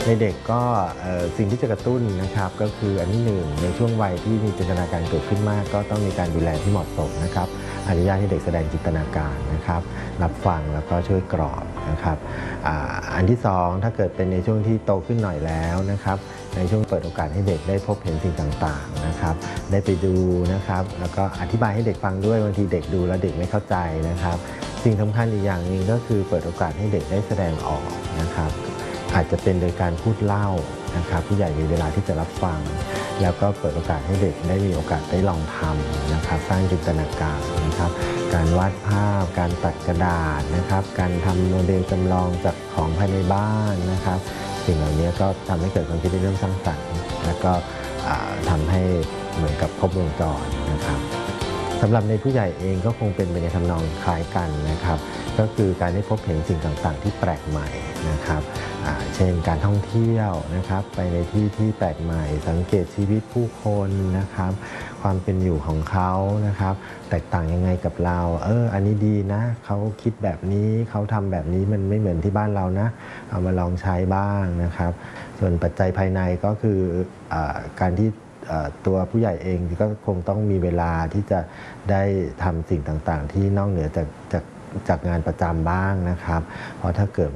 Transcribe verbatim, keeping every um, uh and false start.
ในเด็กก็สิ่งที่จะกระตุ้นนะครับก็คืออันที่หนึ่งในช่วงวัยที่มีจินตนาการเกิดขึ้นมากก็ต้องมีการดูแลที่เหมาะสมนะครับอนุญาตให้เด็กแสดงจินตนาการนะครับรับฟังแล้วก็ช่วยกรอบนะครับอันที่สองถ้าเกิดเป็นในช่วงที่โตขึ้นหน่อยแล้วนะครับในช่วงเปิดโอกาสให้เด็กได้พบเห็นสิ่งต่างๆนะครับได้ไปดูนะครับแล้วก็อธิบายให้เด็กฟังด้วยบางทีเด็กดูแล้วเด็กไม่เข้าใจนะครับสิ่งสำคัญอีกอย่างหนึ่งก็คือเปิดโอกาสให้เด็กได้แสดงออกนะครับอาจจะเป็นโดยการพูดเล่านะครับผู้ใหญ่มีเวลาที่จะรับฟังแล้วก็เปิดโอกาสให้เด็กได้มีโอกาสได้ลองทำนะครับสร้างจินตนาการนะครับการวาดภาพการตัดกระดาษนะครับการทำโมเดลจำลองจากของภายในบ้านนะครับสิ่งเหล่านี้ก็ทำให้เกิดความคิดในเรื่องสร้างสรรค์แล้วก็ทำให้เหมือนกับครบวงจรนะครับสำหรับในผู้ใหญ่เองก็คงเป็นไปในทำนองคล้ายกันนะครับก็คือการได้พบเห็นสิ่งต่างๆที่แปลกใหม่นะครับเช่นการท่องเที่ยวนะครับไปในที่ที่แปลกใหม่สังเกตชีวิตผู้คนนะครับความเป็นอยู่ของเขานะครับแตกต่างยังไงกับเราเอออันนี้ดีนะเขาคิดแบบนี้เขาทำแบบนี้มันไม่เหมือนที่บ้านเรานะเอามาลองใช้บ้างนะครับส่วนปัจจัยภายในก็คือการที่ตัวผู้ใหญ่เองก็คงต้องมีเวลาที่จะได้ทำสิ่งต่างๆที่นอกเหนือจากจากจากงานประจำบ้างนะครับเพราะถ้าเกิด